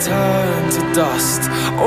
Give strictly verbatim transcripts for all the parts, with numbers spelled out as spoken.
turn to dust.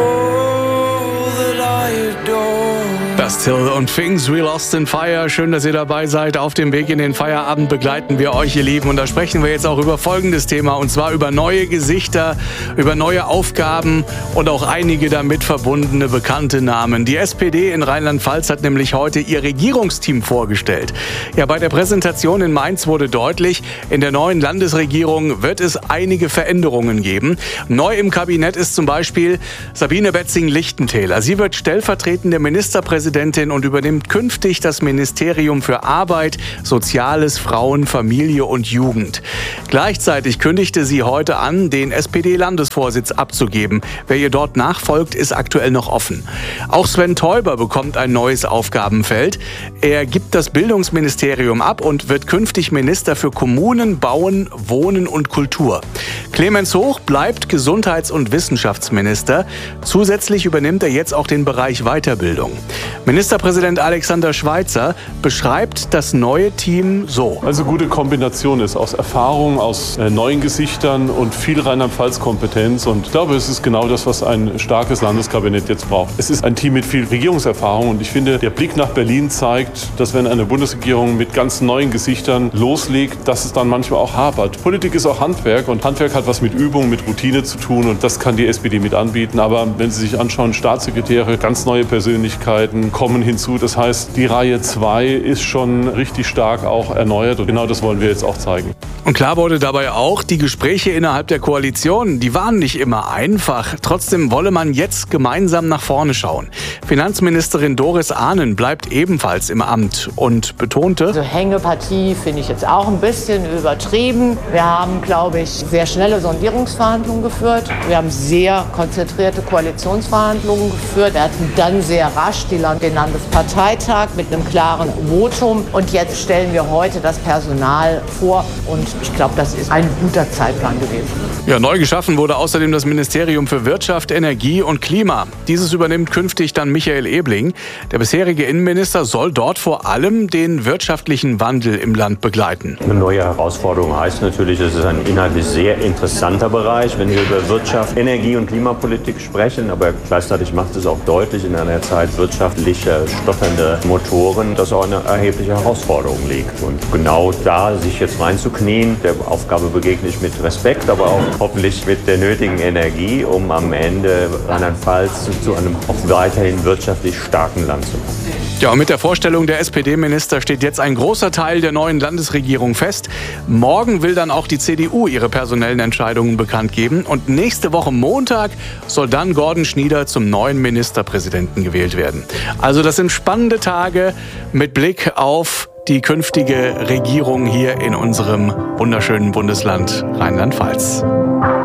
All that I adore. Bastille und Things We Lost in Fire. Schön, dass ihr dabei seid. Auf dem Weg in den Feierabend begleiten wir euch, ihr Lieben. Und da sprechen wir jetzt auch über folgendes Thema. Und zwar über neue Gesichter, über neue Aufgaben und auch einige damit verbundene bekannte Namen. Die S P D in Rheinland-Pfalz hat nämlich heute ihr Regierungsteam vorgestellt. Ja, bei der Präsentation in Mainz wurde deutlich, in der neuen Landesregierung wird es einige Veränderungen geben. Neu im Kabinett ist zum Beispiel Sabine Betzing-Lichtentäler. Sie wird stellvertretende Ministerpräsidentin und übernimmt künftig das Ministerium für Arbeit, Soziales, Frauen, Familie und Jugend. Gleichzeitig kündigte sie heute an, den S P D-Landesvorsitz abzugeben. Wer ihr dort nachfolgt, ist aktuell noch offen. Auch Sven Teuber bekommt ein neues Aufgabenfeld. Er gibt das Bildungsministerium ab und wird künftig Minister für Kommunen, Bauen, Wohnen und Kultur. Clemens Hoch bleibt Gesundheits- und Wissenschaftsminister. Zusätzlich übernimmt er jetzt auch den Bereich Weiterbildung. Ministerpräsident Alexander Schweitzer beschreibt das neue Team so. Also gute Kombination ist aus Erfahrung, aus äh, neuen Gesichtern und viel Rheinland-Pfalz-Kompetenz. Und ich glaube, es ist genau das, was ein starkes Landeskabinett jetzt braucht. Es ist ein Team mit viel Regierungserfahrung und ich finde, der Blick nach Berlin zeigt, dass wenn eine Bundesregierung mit ganz neuen Gesichtern loslegt, dass es dann manchmal auch hapert. Politik ist auch Handwerk und Handwerk hat was mit Übung, mit Routine zu tun und das kann die S P D mit anbieten. Aber wenn Sie sich anschauen, Staatssekretäre, ganz neue Persönlichkeiten kommen hinzu. Das heißt, die Reihe zwei ist schon richtig stark auch erneuert und genau das wollen wir jetzt auch zeigen. Und klar wurde dabei auch, die Gespräche innerhalb der Koalition, die waren nicht immer einfach. Trotzdem wolle man jetzt gemeinsam nach vorne schauen. Finanzministerin Doris Ahnen bleibt ebenfalls im Amt und betonte: Also Hängepartie finde ich jetzt auch ein bisschen übertrieben. Wir haben, glaube ich, sehr schnelle Sondierungsverhandlungen geführt. Wir haben sehr konzentrierte Koalitionsverhandlungen geführt. Wir hatten dann sehr rasch die Land- den Landesparteitag mit einem klaren Votum. Und jetzt stellen wir heute das Personal vor. Und ich glaube, das ist ein guter Zeitplan gewesen. Ja, neu geschaffen wurde außerdem das Ministerium für Wirtschaft, Energie und Klima. Dieses übernimmt künftig dann Michael Ebling. Der bisherige Innenminister soll dort vor allem den wirtschaftlichen Wandel im Land begleiten. Eine neue Herausforderung heißt natürlich, es ist ein inhaltlich sehr interessanter Bereich, wenn wir über Wirtschaft, Energie und Klimapolitik sprechen. Aber gleichzeitig macht es auch deutlich in einer Zeit wirtschaftlicher, stotternde Motoren, dass auch eine erhebliche Herausforderung liegt. Und genau da sich jetzt reinzuknien, der Aufgabe begegne ich mit Respekt, aber auch hoffentlich mit der nötigen Energie, um am Ende Rheinland-Pfalz zu einem auch weiterhin wirtschaftlich starken Land zu machen. Ja, und mit der Vorstellung der S P D-Minister steht jetzt ein großer Teil der neuen Landesregierung fest. Morgen will dann auch die C D U ihre personellen Entscheidungen bekannt geben. Und nächste Woche Montag soll dann Gordon Schnieder zum neuen Ministerpräsidenten gewählt werden. Also das sind spannende Tage mit Blick auf die künftige Regierung hier in unserem wunderschönen Bundesland Rheinland-Pfalz.